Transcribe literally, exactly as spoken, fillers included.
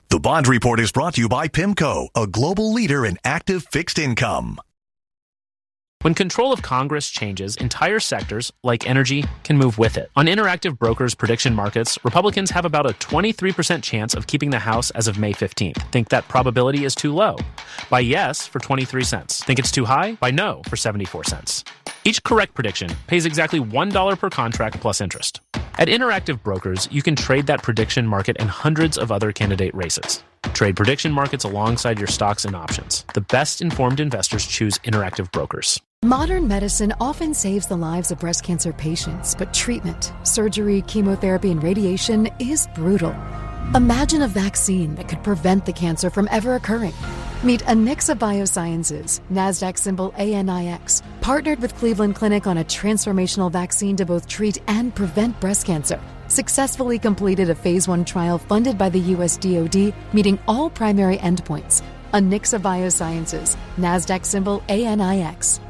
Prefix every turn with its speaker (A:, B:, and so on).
A: The Bond Report is brought to you by PIMCO, a global leader in active fixed income.
B: When control of Congress changes, entire sectors, like energy, can move with it. On Interactive Brokers prediction markets, Republicans have about a twenty-three percent chance of keeping the House as of May fifteenth. Think that probability is too low? Buy yes for twenty-three cents. Think it's too high? Buy no for seventy-four cents. Each correct prediction pays exactly one dollar per contract plus interest. At Interactive Brokers, you can trade that prediction market and hundreds of other candidate races. Trade prediction markets alongside your stocks and options. The best informed investors choose Interactive Brokers.
C: Modern medicine often saves the lives of breast cancer patients, but treatment, surgery, chemotherapy, and radiation is brutal. Imagine a vaccine that could prevent the cancer from ever occurring. Meet Anixa Biosciences, NASDAQ symbol A N I X, partnered with Cleveland Clinic on a transformational vaccine to both treat and prevent breast cancer. Successfully completed a phase one trial funded by the U S D O D, meeting all primary endpoints. Anixa Biosciences, NASDAQ symbol A N I X.